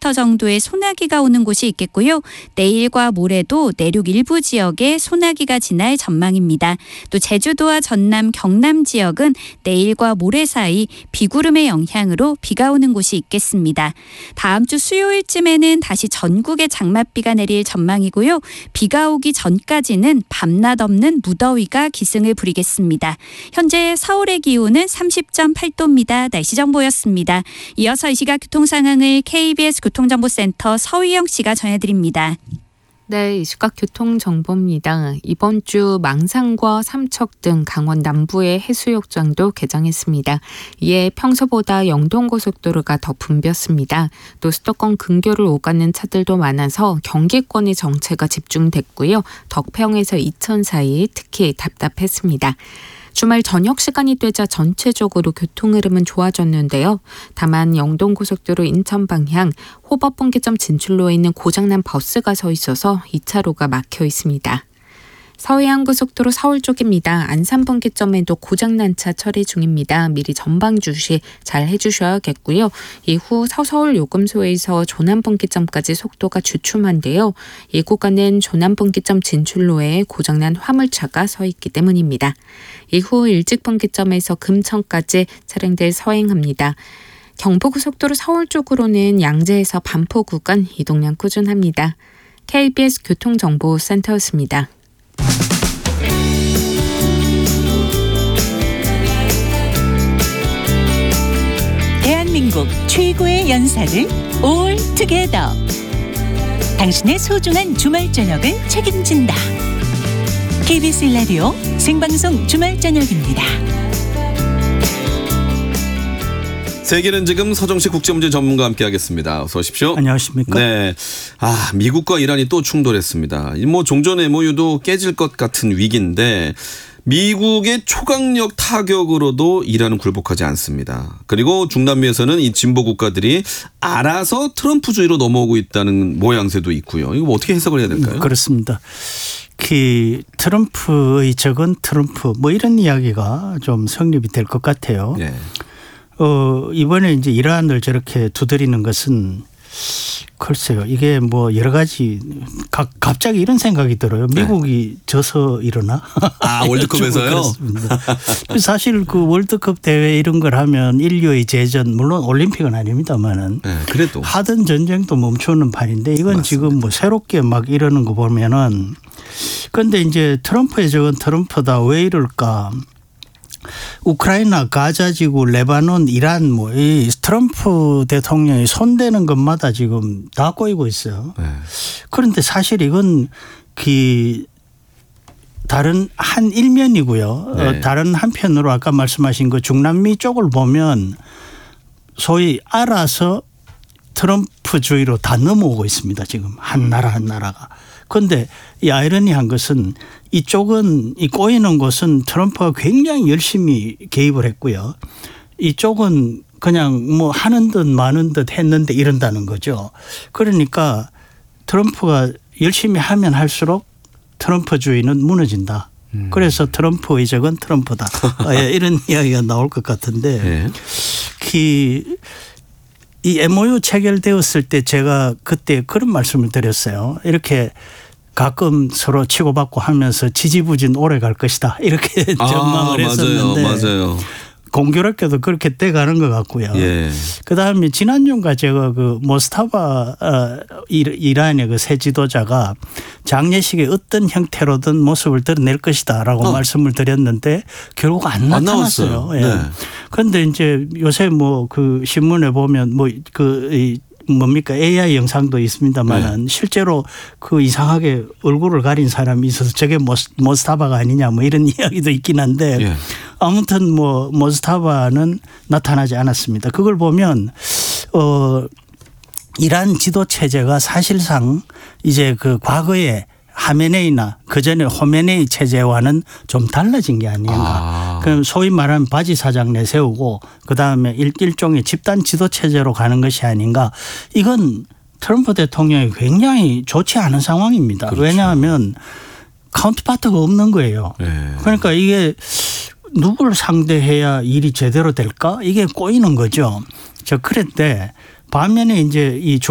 mm 정도의 소나기가 오는 곳이 있겠고요. 내일과 모레도 내륙 일부 지역에 소나기가 지날 전망입니다. 또 제주도와 전남, 경남 지역은 내일과 모레 사이 비구름의 영향으로 비가 오는 곳이 있겠습니다. 다음 주 수요일쯤에는 다시 전국에 장맛비가 내릴 전망이고요. 비가 오기 전까지는 밤낮 없는 무더위가 기승을 부리겠습니다. 현재 서울의 기온은 30.8도입니다. 날씨 정보였습니다. 이어서 이 시각 교통 상황을 KBS 교통정보센터 서희영 씨가 전해드립니다. 네, 이 시각 교통정보입니다. 이번 주 망산과 삼척 등 강원 남부의 해수욕장도 개장했습니다. 이에 평소보다 영동고속도로가 더 붐볐습니다. 또 수도권 근교를 오가는 차들도 많아서 경기권의 정체가 집중됐고요. 덕평에서 이천 사이 특히 답답했습니다. 주말 저녁 시간이 되자 전체적으로 교통 흐름은 좋아졌는데요. 다만 영동고속도로 인천 방향 호법분기점 진출로에 있는 고장난 버스가 서 있어서 2차로가 막혀 있습니다. 서해안고속도로 서울 쪽입니다. 안산분기점에도 고장난 차 처리 중입니다. 미리 전방 주시 잘 해주셔야겠고요. 이후 서서울 요금소에서 조남분기점까지 속도가 주춤한데요. 이 구간은 조남분기점 진출로에 고장난 화물차가 서 있기 때문입니다. 이후 일직분기점에서 금천까지 차량들 서행합니다. 경부고속도로 서울 쪽으로는 양재에서 반포 구간 이동량 꾸준합니다. KBS 교통정보센터였습니다. 대한민국 최고의 연사를 올 투게더. 당신의 소중한 주말 저녁을 책임진다. KBS 라디오 생방송 주말 저녁입니다. 세계는 지금 서정식 국제문제 전문가와 함께하겠습니다. 어서 오십시오. 안녕하십니까? 네, 미국과 이란이 또 충돌했습니다. 종전 MOU도 깨질 것 같은 위기인데 미국의 초강력 타격으로도 이란은 굴복하지 않습니다. 그리고 중남미에서는 이 진보 국가들이 알아서 트럼프주의로 넘어오고 있다는 모양새도 있고요. 이거 어떻게 해석을 해야 될까요? 그렇습니다. 트럼프의 적은 트럼프 이런 이야기가 좀 성립이 될 것 같아요. 네. 이번에 이제 이란을 저렇게 두드리는 것은 글쎄요. 이게 여러 가지 갑자기 이런 생각이 들어요. 미국이 져서 일어나? 월드컵에서요? 그렇습니다. 사실 그 월드컵 대회 이런 걸 하면 인류의 재전 물론 올림픽은 아닙니다만은 그래도 하던 전쟁도 멈추는 판인데 이건 맞습니다. 지금 새롭게 막 이러는 거 보면은 그런데 이제 트럼프의 적은 트럼프다 왜 이럴까? 우크라이나, 가자지구, 레바논, 이란 이 트럼프 대통령이 손대는 것마다 지금 다 꼬이고 있어요. 네. 그런데 사실 이건 다른 한 일면이고요. 네. 다른 한편으로 아까 말씀하신 그 중남미 쪽을 보면 소위 알아서 트럼프주의로 다 넘어오고 있습니다. 지금 한 나라가. 그런데 이 아이러니한 것은 이쪽은 이 꼬이는 곳은 트럼프가 굉장히 열심히 개입을 했고요. 이쪽은 그냥 하는 듯 마는 듯 했는데 이런다는 거죠. 그러니까 트럼프가 열심히 하면 할수록 트럼프주의는 무너진다. 그래서 트럼프의 적은 트럼프다. 이런 이야기가 나올 것 같은데 이 MOU 체결되었을 때 제가 그때 그런 말씀을 드렸어요. 이렇게 가끔 서로 치고받고 하면서 지지부진 오래 갈 것이다. 이렇게 전망을 했었는데 맞아요. 공교롭게도 그렇게 돼가는 것 같고요. 예. 그다음에 지난주인가 제가 그 모스타바 이란의 그 새 지도자가 장례식에 어떤 형태로든 모습을 드러낼 것이다라고 말씀을 드렸는데 결국 안 나타났어요. 예. 네. 그런데 이제 요새 그 신문에 보면 AI 영상도 있습니다만은 실제로 그 이상하게 얼굴을 가린 사람이 있어서 저게 모스타바가 아니냐 이런 이야기도 있긴 한데 아무튼 모스타바는 나타나지 않았습니다. 그걸 보면 이란 지도 체제가 사실상 이제 그 과거에 하메네이나 그전에 호메네이 체제와는 좀 달라진 게 아닌가. 그럼 소위 말하는 바지 사장 내세우고 그다음에 일종의 집단 지도 체제로 가는 것이 아닌가. 이건 트럼프 대통령이 굉장히 좋지 않은 상황입니다. 그렇죠. 왜냐하면 카운트파트가 없는 거예요. 그러니까 이게 누구를 상대해야 일이 제대로 될까? 이게 꼬이는 거죠. 그런데 반면에 이제 이